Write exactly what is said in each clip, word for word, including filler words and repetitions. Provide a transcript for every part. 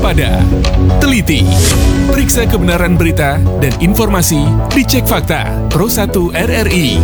waspada, teliti, periksa kebenaran berita dan informasi, dicek fakta. Pro satu R R I.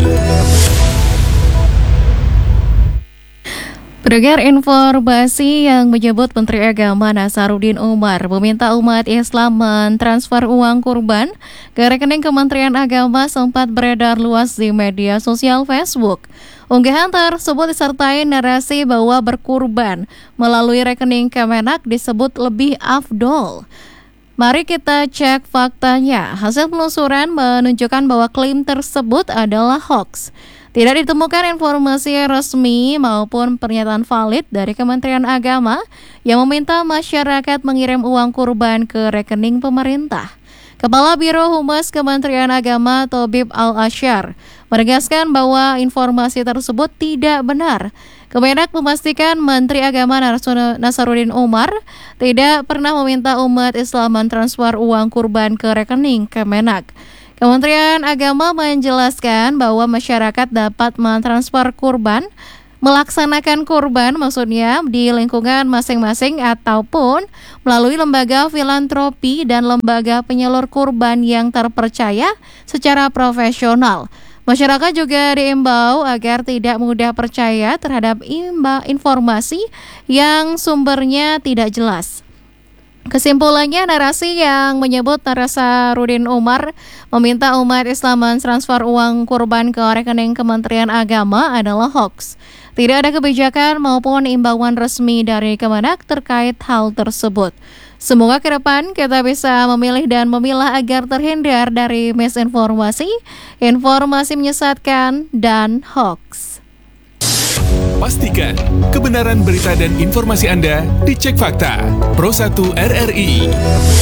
Pendengar, informasi yang menyebut Menteri Agama Nasaruddin Umar meminta umat Islam mentransfer uang kurban ke rekening Kementerian Agama sempat beredar luas di media sosial Facebook. Unggahan tersebut disertai narasi bahwa berkurban melalui rekening Kemenak disebut lebih afdol. Mari kita cek faktanya. Hasil penelusuran menunjukkan bahwa klaim tersebut adalah hoax. Tidak ditemukan informasi resmi maupun pernyataan valid dari Kementerian Agama yang meminta masyarakat mengirim uang kurban ke rekening pemerintah. Kepala Biro Humas Kementerian Agama Tobib Al-Asyar menegaskan bahwa informasi tersebut tidak benar. Kemenak memastikan Menteri Agama Nasaruddin Umar tidak pernah meminta umat Islam mentransfer uang kurban ke rekening Kemenak. Kementerian Agama menjelaskan bahwa masyarakat dapat mentransfer kurban, melaksanakan kurban maksudnya di lingkungan masing-masing ataupun melalui lembaga filantropi dan lembaga penyalur kurban yang terpercaya secara profesional. Masyarakat juga diimbau agar tidak mudah percaya terhadap imba informasi yang sumbernya tidak jelas. Kesimpulannya, narasi yang menyebut Nasaruddin Umar meminta umat Islam mentransfer uang kurban ke rekening Kementerian Agama adalah hoax. Tidak ada kebijakan maupun imbauan resmi dari Kemenak terkait hal tersebut. Semoga ke depan kita bisa memilih dan memilah agar terhindar dari misinformasi, informasi menyesatkan, dan hoax. Pastikan kebenaran berita dan informasi Anda dicek fakta. Pro satu R R I.